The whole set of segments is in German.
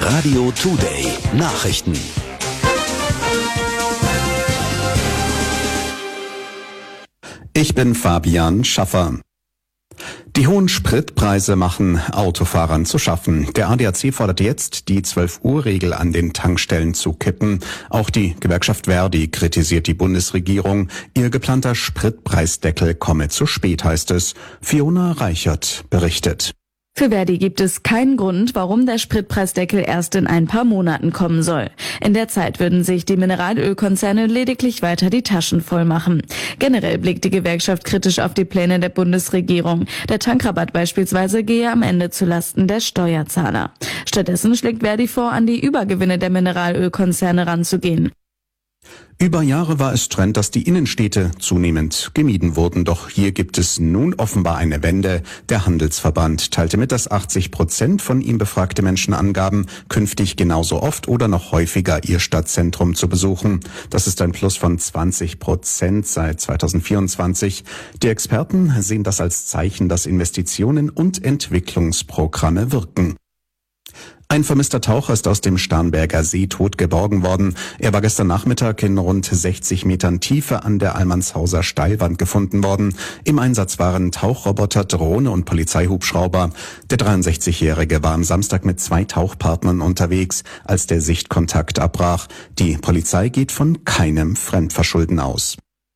Radio Today Nachrichten. Ich bin Fabian Schaffer. Die hohen Spritpreise machen Autofahrern zu schaffen. Der ADAC fordert jetzt, die 12-Uhr-Regel an den Tankstellen zu kippen. Auch die Gewerkschaft Verdi kritisiert die Bundesregierung. Ihr geplanter Spritpreisdeckel komme zu spät, heißt es. Fiona Reichert berichtet. Für Verdi gibt es keinen Grund, warum der Spritpreisdeckel erst in ein paar Monaten kommen soll. In der Zeit würden sich die Mineralölkonzerne lediglich weiter die Taschen voll machen. Generell blickt die Gewerkschaft kritisch auf die Pläne der Bundesregierung. Der Tankrabatt beispielsweise gehe am Ende zulasten der Steuerzahler. Stattdessen schlägt Verdi vor, an die Übergewinne der Mineralölkonzerne ranzugehen. Über Jahre war es Trend, dass die Innenstädte zunehmend gemieden wurden. Doch hier gibt es nun offenbar eine Wende. Der Handelsverband teilte mit, dass 80% von ihm befragte Menschen angaben, künftig genauso oft oder noch häufiger ihr Stadtzentrum zu besuchen. Das ist ein Plus von 20% seit 2024. Die Experten sehen das als Zeichen, dass Investitionen und Entwicklungsprogramme wirken. Ein vermisster Taucher ist aus dem Starnberger See tot geborgen worden. Er war gestern Nachmittag in rund 60 Metern Tiefe an der Almanshauser Steilwand gefunden worden. Im Einsatz waren Tauchroboter, Drohne und Polizeihubschrauber. Der 63-Jährige war am Samstag mit 2 Tauchpartnern unterwegs, als der Sichtkontakt abbrach. Die Polizei geht von keinem Fremdverschulden aus.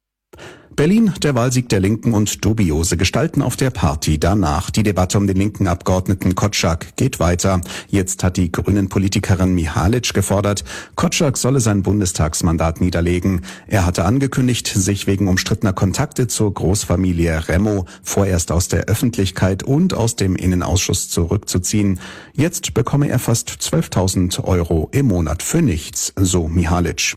Berlin, der Wahlsieg der Linken und dubiose Gestalten auf der Party danach. Die Debatte um den linken Abgeordneten Kotschak geht weiter. Jetzt hat die Grünen-Politikerin Mihalic gefordert, Kotschak solle sein Bundestagsmandat niederlegen. Er hatte angekündigt, sich wegen umstrittener Kontakte zur Großfamilie Remo vorerst aus der Öffentlichkeit und aus dem Innenausschuss zurückzuziehen. Jetzt bekomme er fast 12.000 Euro im Monat für nichts, so Mihalic.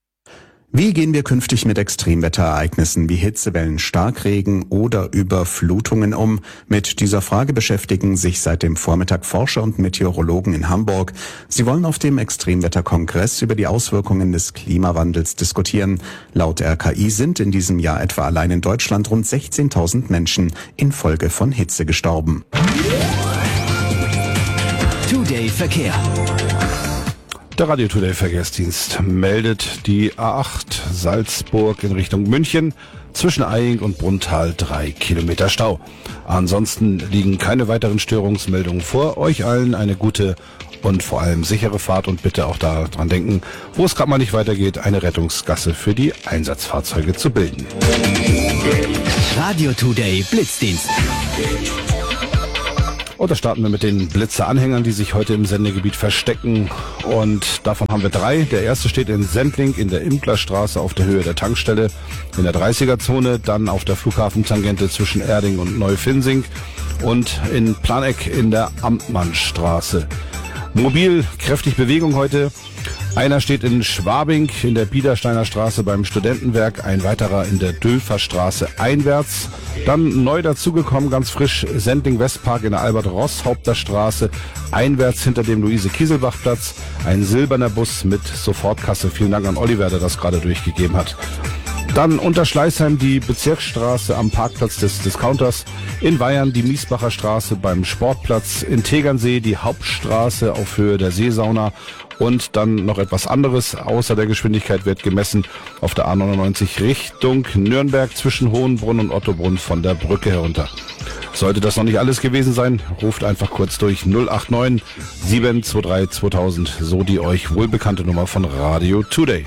Wie gehen wir künftig mit Extremwetterereignissen wie Hitzewellen, Starkregen oder Überflutungen um? Mit dieser Frage beschäftigen sich seit dem Vormittag Forscher und Meteorologen in Hamburg. Sie wollen auf dem Extremwetterkongress über die Auswirkungen des Klimawandels diskutieren. Laut RKI sind in diesem Jahr etwa allein in Deutschland rund 16.000 Menschen infolge von Hitze gestorben. Today Verkehr. Der Radio Today Verkehrsdienst meldet die A8 Salzburg in Richtung München zwischen Eying und Brunnthal 3 Kilometer Stau. Ansonsten liegen keine weiteren Störungsmeldungen vor. Euch allen eine gute und vor allem sichere Fahrt und bitte auch daran denken, wo es gerade mal nicht weitergeht, eine Rettungsgasse für die Einsatzfahrzeuge zu bilden. Radio Today Blitzdienst. Und da starten wir mit den Blitzer-Anhängern, die sich heute im Sendegebiet verstecken. Und davon haben wir 3. Der erste steht in Sendling in der Implerstraße auf der Höhe der Tankstelle in der 30er-Zone, dann auf der Flughafentangente zwischen Erding und Neufinsing und in Planegg in der Amtmannstraße. Mobil, kräftig Bewegung heute. Einer steht in Schwabing in der Biedersteiner Straße beim Studentenwerk, ein weiterer in der Dülferstraße einwärts. Dann neu dazugekommen, ganz frisch, Sendling-Westpark in der Albert-Roßhaupter Straße, einwärts hinter dem Luise-Kieselbach-Platz. Ein silberner Bus mit Sofortkasse. Vielen Dank an Oliver, der das gerade durchgegeben hat. Dann unter Schleißheim die Bezirksstraße am Parkplatz des Discounters. In Weyern die Miesbacher Straße beim Sportplatz. In Tegernsee die Hauptstraße auf Höhe der Seesauna. Und dann noch etwas anderes. Außer der Geschwindigkeit wird gemessen auf der A99 Richtung Nürnberg zwischen Hohenbrunn und Ottobrunn von der Brücke herunter. Sollte das noch nicht alles gewesen sein, ruft einfach kurz durch 089 723 2000. So die euch wohlbekannte Nummer von Radio Today.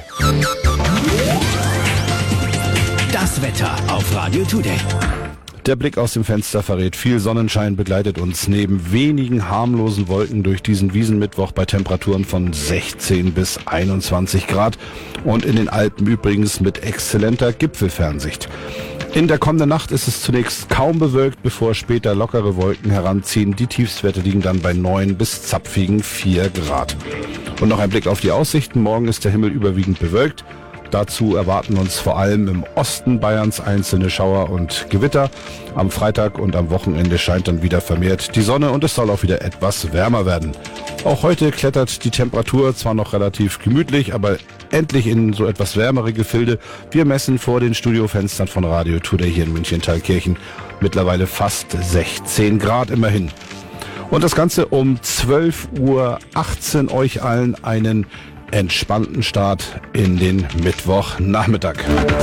Das Wetter auf Radio Today. Der Blick aus dem Fenster verrät, viel Sonnenschein begleitet uns neben wenigen harmlosen Wolken durch diesen Wiesenmittwoch bei Temperaturen von 16 bis 21 Grad und in den Alpen übrigens mit exzellenter Gipfelfernsicht. In der kommenden Nacht ist es zunächst kaum bewölkt, bevor später lockere Wolken heranziehen. Die Tiefstwerte liegen dann bei 9 bis zapfigen 4 Grad. Und noch ein Blick auf die Aussichten. Morgen ist der Himmel überwiegend bewölkt. Dazu erwarten uns vor allem im Osten Bayerns einzelne Schauer und Gewitter. Am Freitag und am Wochenende scheint dann wieder vermehrt die Sonne und es soll auch wieder etwas wärmer werden. Auch heute klettert die Temperatur zwar noch relativ gemütlich, aber endlich in so etwas wärmere Gefilde. Wir messen vor den Studiofenstern von Radio Today hier in München-Thalkirchen mittlerweile fast 16 Grad immerhin. Und das Ganze um 12:18 Uhr. Euch allen einen entspannten Start in den Mittwochnachmittag.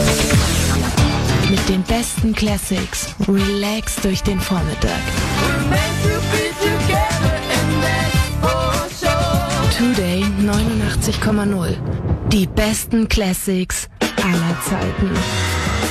Mit den besten Classics. Relax durch den Vormittag. Today 89,0. Die besten Classics aller Zeiten.